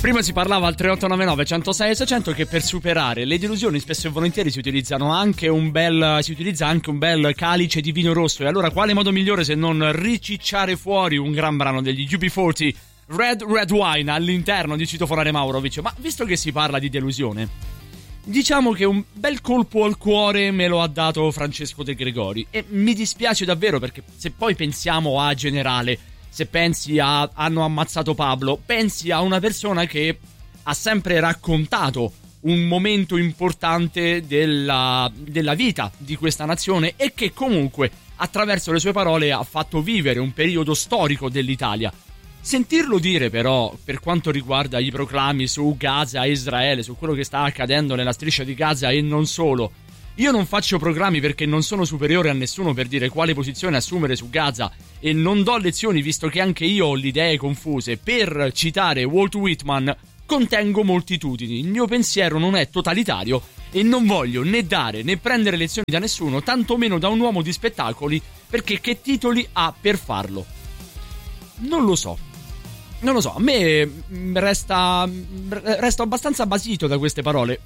Prima si parlava al 3899 106 600 che per superare le delusioni spesso e volentieri si utilizza anche un bel calice di vino rosso. E allora quale modo migliore se non ricicciare fuori un gran brano degli UB40, Red Wine, all'interno di Citofonare Maurovic. Ma visto che si parla di delusione, diciamo che un bel colpo al cuore me lo ha dato Francesco De Gregori. E mi dispiace davvero, perché se poi pensiamo a Generale, se pensi a Hanno ammazzato Pablo, pensi a una persona che ha sempre raccontato un momento importante della vita di questa nazione e che comunque attraverso le sue parole ha fatto vivere un periodo storico dell'Italia. Sentirlo dire però, per quanto riguarda i proclami su Gaza e Israele, su quello che sta accadendo nella striscia di Gaza e non solo, io non faccio programmi perché non sono superiore a nessuno per dire quale posizione assumere su Gaza e non do lezioni visto che anche io ho le idee confuse. Per citare Walt Whitman, contengo moltitudini, il mio pensiero non è totalitario e non voglio né dare né prendere lezioni da nessuno, tantomeno da un uomo di spettacoli, perché che titoli ha per farlo? Non lo so, a me resto abbastanza basito da queste parole.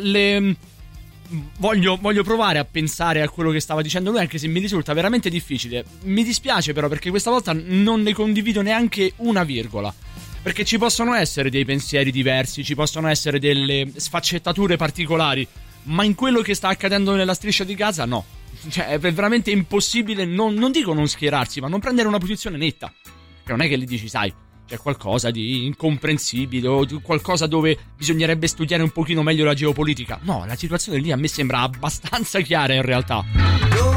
Voglio provare a pensare a quello che stava dicendo lui, anche se mi risulta veramente difficile. Mi dispiace però, perché questa volta non ne condivido neanche una virgola, perché ci possono essere dei pensieri diversi, ci possono essere delle sfaccettature particolari, ma in quello che sta accadendo nella striscia di Gaza no. Cioè è veramente impossibile, non dico non schierarsi, ma non prendere una posizione netta. Che non è che gli dici, sai, c'è qualcosa di incomprensibile o di qualcosa dove bisognerebbe studiare un pochino meglio la geopolitica. No, la situazione lì a me sembra abbastanza chiara in realtà.